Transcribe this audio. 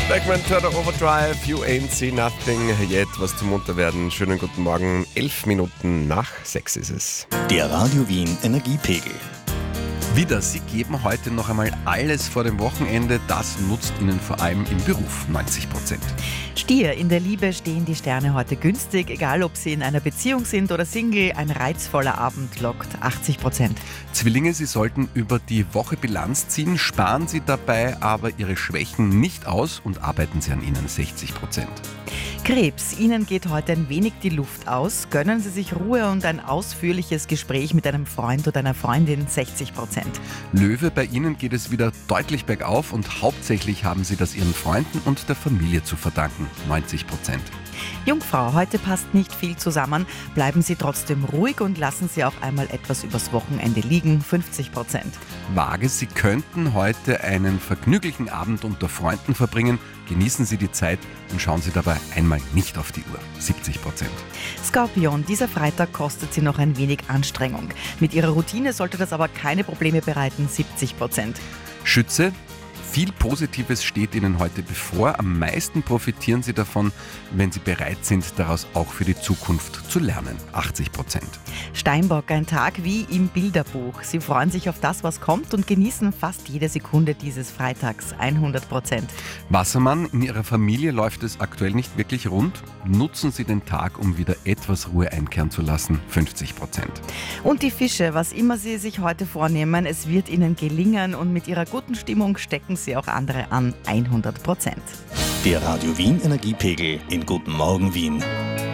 Backman, Turner Overdrive, You Ain't See Nothing, yet was zum Munterwerden. Schönen guten Morgen, 11 Minuten nach 6 ist es. Der Radio Wien Energiepegel. Wieder, Sie geben heute noch einmal alles vor dem Wochenende. Das nutzt Ihnen vor allem im Beruf 90%. Stier, in der Liebe stehen die Sterne heute günstig. Egal, ob Sie in einer Beziehung sind oder Single, ein reizvoller Abend lockt 80%. Zwillinge, Sie sollten über die Woche Bilanz ziehen. Sparen Sie dabei aber Ihre Schwächen nicht aus und arbeiten Sie an ihnen 60%. Krebs, Ihnen geht heute ein wenig die Luft aus. Gönnen Sie sich Ruhe und ein ausführliches Gespräch mit einem Freund oder einer Freundin 60%. Löwe, bei Ihnen geht es wieder deutlich bergauf und hauptsächlich haben Sie das Ihren Freunden und der Familie zu verdanken, 90%. Jungfrau, heute passt nicht viel zusammen. Bleiben Sie trotzdem ruhig und lassen Sie auch einmal etwas übers Wochenende liegen, 50%. Waage, Sie könnten heute einen vergnüglichen Abend unter Freunden verbringen. Genießen Sie die Zeit und schauen Sie dabei einmal nicht auf die Uhr, 70%. Skorpion, dieser Freitag kostet Sie noch ein wenig Anstrengung. Mit Ihrer Routine sollte das aber keine Probleme bereiten, 70%. Schütze, viel Positives steht Ihnen heute bevor. Am meisten profitieren Sie davon, wenn Sie bereit sind, daraus auch für die Zukunft zu lernen. 80%. Steinbock, ein Tag wie im Bilderbuch. Sie freuen sich auf das, was kommt und genießen fast jede Sekunde dieses Freitags. 100%. Wassermann, in Ihrer Familie läuft es aktuell nicht wirklich rund. Nutzen Sie den Tag, um wieder etwas Ruhe einkehren zu lassen. 50%. Und die Fische, was immer Sie sich heute vornehmen, es wird Ihnen gelingen und mit Ihrer guten Stimmung stecken Sie auch andere an. 100%. Der Radio Wien Energiepegel in Guten Morgen Wien.